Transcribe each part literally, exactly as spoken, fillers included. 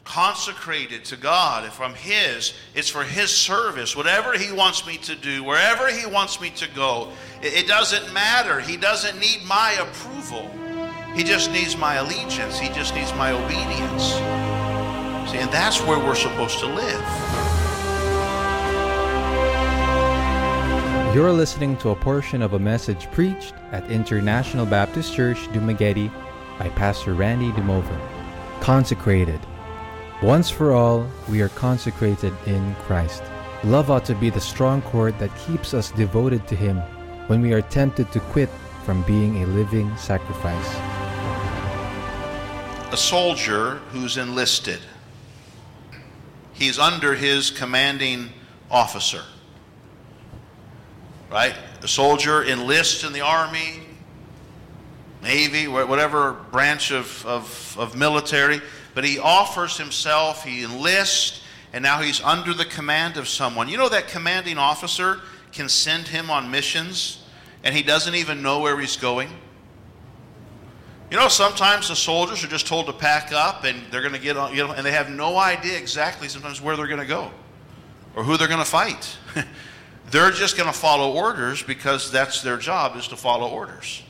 consecrated to God. If I'm His, it's for His service. Whatever He wants me to do, wherever He wants me to go, it, it doesn't matter. He doesn't need my approval. He just needs my allegiance. He just needs my obedience. See, and that's where we're supposed to live. You're listening to a portion of a message preached at International Baptist Church, Dumaguete by Pastor Randy Dumover. Consecrated. Once for all, we are consecrated in Christ. Love ought to be the strong cord that keeps us devoted to Him when we are tempted to quit from being a living sacrifice. A soldier who's enlisted, he's under his commanding officer. Right? A soldier enlists in the Army, Navy, whatever branch of, of, of military, but he offers himself, he enlists, and now he's under the command of someone. You know that commanding officer can send him on missions, and he doesn't even know where he's going? You know, sometimes the soldiers are just told to pack up, and they're going to get on, you know, and they have no idea exactly sometimes where they're going to go or who they're going to fight. They're just going to follow orders because that's their job, is to follow orders.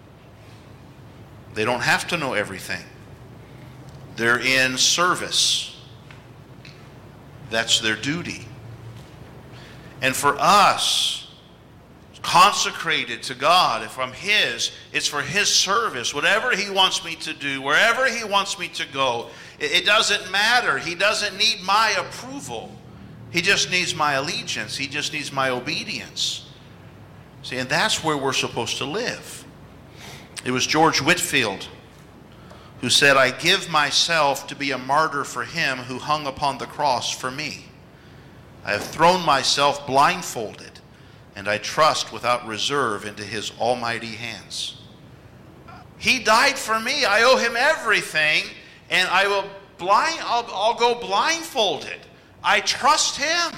They don't have to know everything. They're in service. That's their duty. And for us, consecrated to God, if I'm His, it's for His service. Whatever He wants me to do, wherever He wants me to go, it doesn't matter. He doesn't need my approval. He just needs my allegiance. He just needs my obedience. See, and that's where we're supposed to live. It was George Whitefield who said, "I give myself to be a martyr for Him who hung upon the cross for me. I have thrown myself blindfolded, and I trust without reserve into His almighty hands." He died for me. I owe Him everything, and I will blind. I'll, I'll go blindfolded. I trust Him.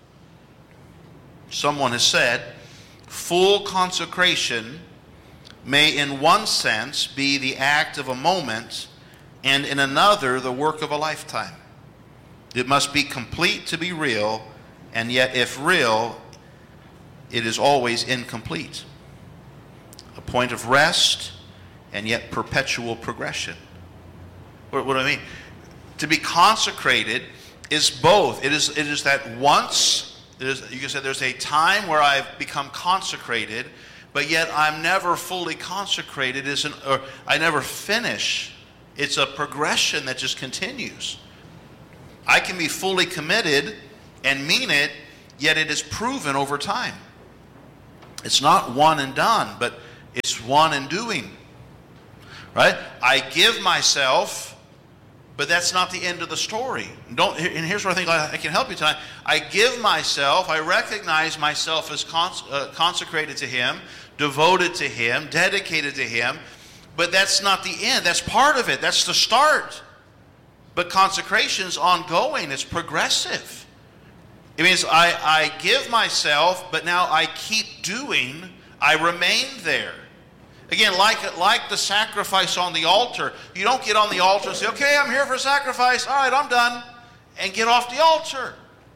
Someone has said, full consecration may in one sense be the act of a moment, and in another the work of a lifetime. It must be complete to be real, and yet if real, it is always incomplete. A point of rest, and yet perpetual progression. What, what do I mean? To be consecrated is both. It is, it is that once, it is, you can say there's a time where I've become consecrated, but yet I'm never fully consecrated, is an, or I never finish. It's a progression that just continues. I can be fully committed and mean it, yet it is proven over time. It's not one and done, but it's one and doing. Right? I give myself, but that's not the end of the story. Don't, and here's where I think I can help you tonight. I give myself, I recognize myself as cons- uh, consecrated to Him, devoted to Him, dedicated to Him, but that's not the end. That's part of it. That's the start. But consecration's ongoing. It's progressive. It means I, I give myself, but now I keep doing. I remain there. Again, like, like the sacrifice on the altar. You don't get on the altar and say, okay, I'm here for sacrifice. All right, I'm done. And get off the altar.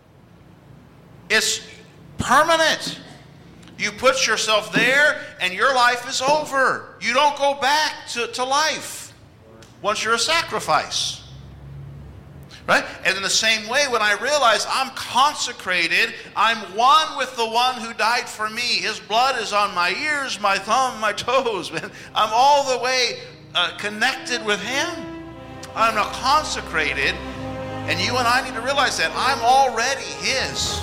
It's permanent. You put yourself there and your life is over. You don't go back to, to life once you're a sacrifice. Right? And in the same way, when I realize I'm consecrated, I'm one with the one who died for me. His blood is on my ears, my thumb, my toes. Man. I'm all the way uh, connected with Him. I'm now consecrated, and you and I need to realize that I'm already His.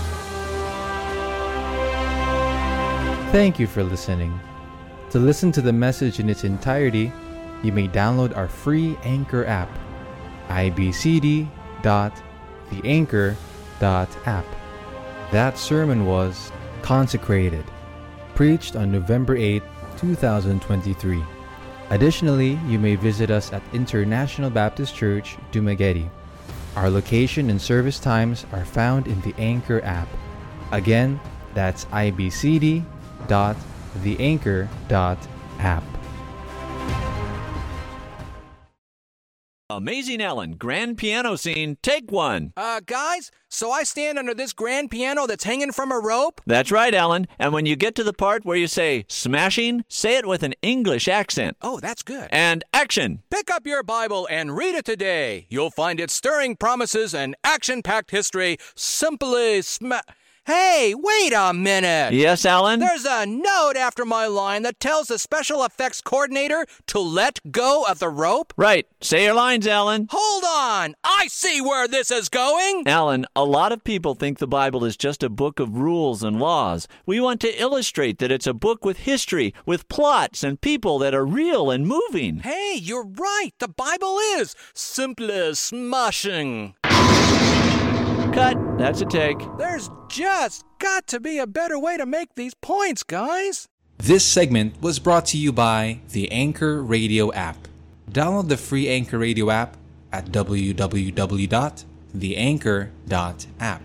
Thank you for listening. To listen to the message in its entirety, you may download our free Anchor app, I B C D dot the anchor dot app. That sermon was Consecrated, preached on November eighth, twenty twenty-three. Additionally, you may visit us at International Baptist Church, Dumaguete. Our location and service times are found in the Anchor app. Again, that's I B C D dot the anchor dot app. Amazing Alan, grand piano scene, take one. Uh, guys, so I stand under this grand piano that's hanging from a rope? That's right, Alan. And when you get to the part where you say smashing, say it with an English accent. Oh, that's good. And action. Pick up your Bible and read it today. You'll find its stirring promises and action-packed history simply sma... Hey, wait a minute. Yes, Alan? There's a note after my line that tells the special effects coordinator to let go of the rope. Right. Say your lines, Alan. Hold on. I see where this is going. Alan, a lot of people think the Bible is just a book of rules and laws. We want to illustrate that it's a book with history, with plots and people that are real and moving. Hey, you're right. The Bible is simply smashing. Cut. That's a take. There's just got to be a better way to make these points, guys. This segment was brought to you by the Anchor Radio app. Download the free Anchor Radio app at w w w dot the anchor dot app.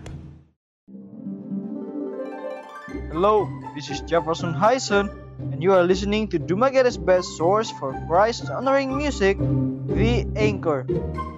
Hello, this is Jefferson Hyson, and you are listening to Dumaguete's best source for Christ-honoring music, The Anchor.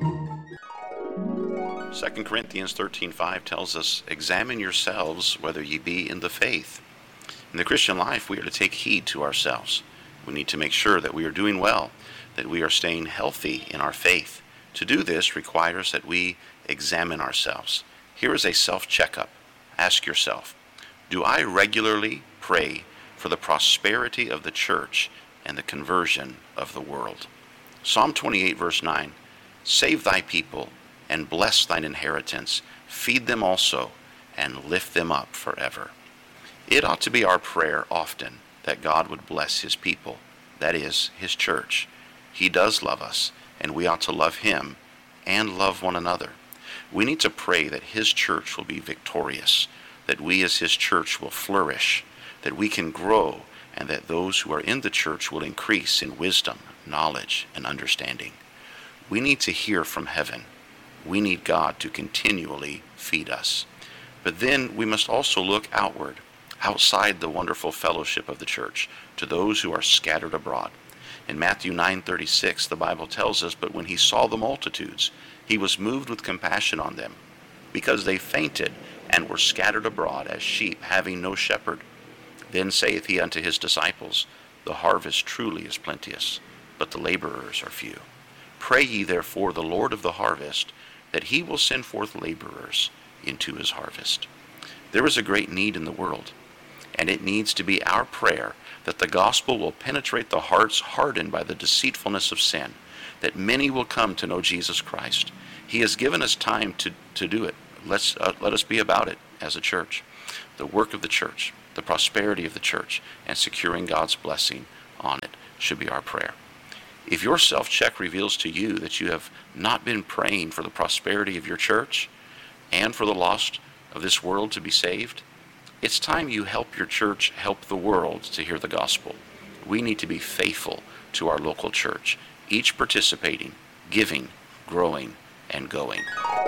Second Corinthians thirteen five tells us, "Examine yourselves whether ye be in the faith." In the Christian life, we are to take heed to ourselves. We need to make sure that we are doing well, that we are staying healthy in our faith. To do this requires that we examine ourselves. Here is a self-checkup. Ask yourself, do I regularly pray for the prosperity of the church and the conversion of the world? Psalm twenty-eight verse nine, "Save thy people, and bless thine inheritance, feed them also, and lift them up forever." It ought to be our prayer often that God would bless his people, that is, his church. He does love us, and we ought to love him and love one another. We need to pray that his church will be victorious, that we as his church will flourish, that we can grow, and that those who are in the church will increase in wisdom, knowledge, and understanding. We need to hear from heaven. We need God to continually feed us. But then we must also look outward, outside the wonderful fellowship of the church, to those who are scattered abroad. In Matthew nine thirty-six, the Bible tells us, "But when he saw the multitudes, he was moved with compassion on them, because they fainted and were scattered abroad as sheep having no shepherd. Then saith he unto his disciples, The harvest truly is plenteous, but the laborers are few. Pray ye therefore the Lord of the harvest, that he will send forth laborers into his harvest." There is a great need in the world, and it needs to be our prayer that the gospel will penetrate the hearts hardened by the deceitfulness of sin, that many will come to know Jesus Christ. He has given us time to, to do it. Let's, uh, let us be about it as a church. The work of the church, the prosperity of the church, and securing God's blessing on it should be our prayer. If your self-check reveals to you that you have not been praying for the prosperity of your church and for the lost of this world to be saved, it's time you help your church help the world to hear the gospel. We need to be faithful to our local church, each participating, giving, growing, and going.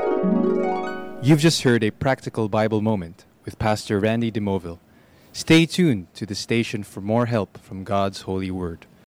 You've just heard a practical Bible moment with Pastor Randy DeMoville. Stay tuned to the station for more help from God's holy word.